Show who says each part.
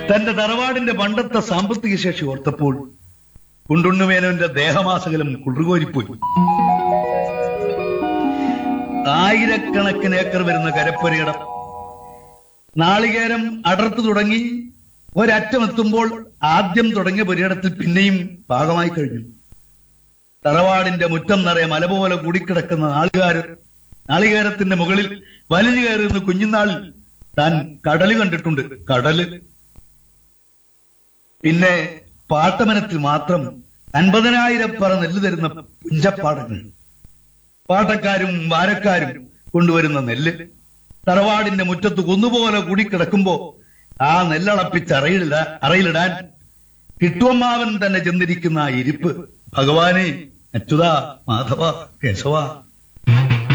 Speaker 1: തന്റെ തറവാടിന്റെ പണ്ടത്തെ സാമ്പത്തിക ശേഷി ഓർത്തപ്പോൾ കുണ്ടുണ്ണുമേനോന്റെ ദേഹമാസകലം കുളിർകോരിപ്പോയി. ആയിരക്കണക്കിന് ഏക്കർ വരുന്ന കരപ്പുരയിടം നാളികേരം അടർത്തു തുടങ്ങി ഒരറ്റമെത്തുമ്പോൾ ആദ്യം തുടങ്ങിയ പുരയിടത്തിൽ പിന്നെയും ഭാഗമായി കഴിഞ്ഞു. തറവാടിന്റെ മുറ്റം നിറയെ മല പോലെ കൂടിക്കിടക്കുന്ന നാളികേരത്തിന്റെ മുകളിൽ വലിഞ്ഞു കയറുന്ന കുഞ്ഞുനാളിൽ താൻ കടല് കണ്ടിട്ടുണ്ട്. കടല്. പിന്നെ പാട്ടമനത്തിൽ മാത്രം 50,000 പറ നെല്ല് തരുന്ന പുഞ്ചപ്പാടങ്ങൾ. പാട്ടക്കാരും വാരക്കാരും കൊണ്ടുവരുന്ന നെല്ല് തറവാടിന്റെ മുറ്റത്ത് കുന്നുപോലെ കൂടിക്കിടക്കുമ്പോ ആ നെല്ലളപ്പിച്ച് അറയിലിടാൻ കിട്ടുവമ്മാവൻ തന്നെ ചെന്നിരിക്കുന്ന ആ ഇരിപ്പ്. ഭഗവാനെ, അച്യുത, മാധവ, കേശവ.